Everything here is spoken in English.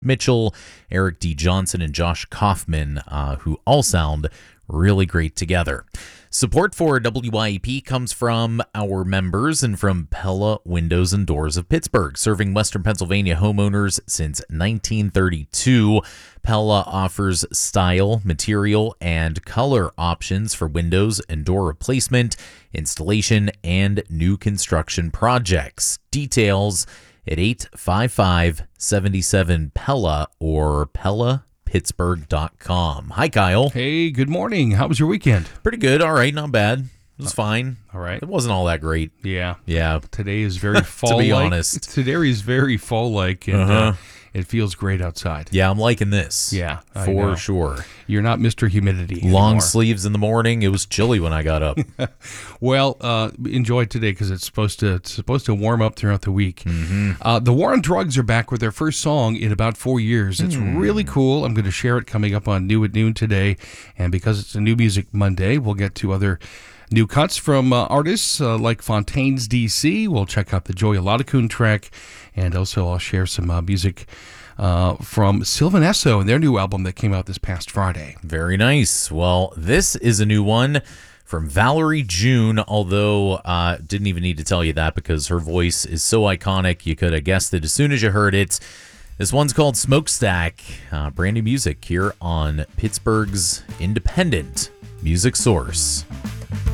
Mitchell, Eric D. Johnson, and Josh Kaufman, who all sound really great together. Support for WYEP comes from our members and from Pella Windows and Doors of Pittsburgh, serving Western Pennsylvania homeowners since 1932. Pella offers style, material, and color options for windows and door replacement, installation, and new construction projects. Details at 855-77-PELLA or PellaPittsburgh.com. Hi, Kyle. Hey, good morning. How was your weekend? Pretty good. All right. Not bad. It was fine. All right. It wasn't all that great. Yeah. Yeah. Today is very fall-like. To be honest. Today is very fall-like, and it feels great outside. Yeah, I'm liking this. Yeah, I for know. sure. You're not Mr. Humidity Long anymore. sleeves in the morning. It was chilly when I got up. Well, enjoy today because it's supposed to warm up throughout the week. The War on Drugs are back with their first song in about 4 years. It's really cool. I'm going to share it coming up on New at Noon today. And because it's a New Music Monday, we'll get to other new cuts from artists like Fontaines DC. We'll check out the Joey Aladakun track. And also I'll share some music from Sylvan Esso and their new album that came out this past Friday. Very nice. Well, this is a new one from Valerie June, although didn't even need to tell you that because her voice is so iconic you could have guessed it as soon as you heard it. This one's called Smokestack. Brand new music here on Pittsburgh's independent music source.